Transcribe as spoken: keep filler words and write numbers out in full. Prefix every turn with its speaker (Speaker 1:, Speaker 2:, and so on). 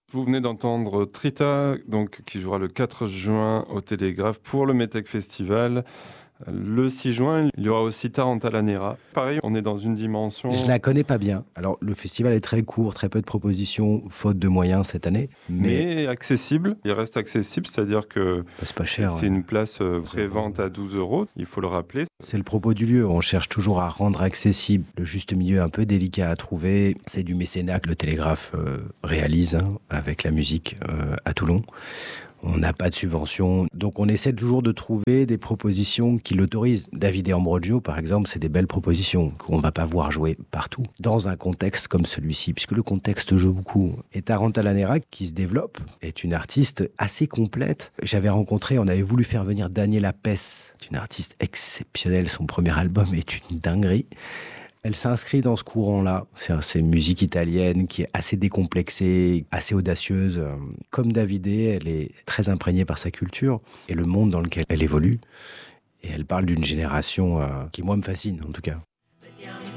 Speaker 1: Vous venez d'entendre Trita, donc, qui jouera le quatre juin au Télégraphe pour le Metec Festival. Le six juin, il y aura aussi Tarantala Nera. Pareil, on est dans une dimension...
Speaker 2: Je la connais pas bien. Alors, le festival est très court, très peu de propositions, faute de moyens cette année. Mais,
Speaker 1: mais accessible. Il reste accessible, c'est-à-dire que
Speaker 2: c'est pas cher.
Speaker 1: C'est
Speaker 2: hein.
Speaker 1: une place euh, pré-vente à douze euros, il faut le rappeler.
Speaker 2: C'est le propos du lieu. On cherche toujours à rendre accessible le juste milieu un peu délicat à trouver. C'est du mécénat que le Télégraphe euh, réalise hein, avec la musique euh, à Toulon. On n'a pas de subvention, donc on essaie toujours de trouver des propositions qui l'autorisent. David et Ambrogio, par exemple, c'est des belles propositions qu'on ne va pas voir jouer partout, dans un contexte comme celui-ci, puisque le contexte joue beaucoup. Et Tarantala Nera, qui se développe, est une artiste assez complète. J'avais rencontré, on avait voulu faire venir Daniela Pes, une artiste exceptionnelle, son premier album est une dinguerie. Elle s'inscrit dans ce courant-là. C'est, c'est une musique italienne qui est assez décomplexée, assez audacieuse. Comme Davidé, elle est très imprégnée par sa culture et le monde dans lequel elle évolue. Et elle parle d'une génération euh, qui, moi, me fascine, en tout cas.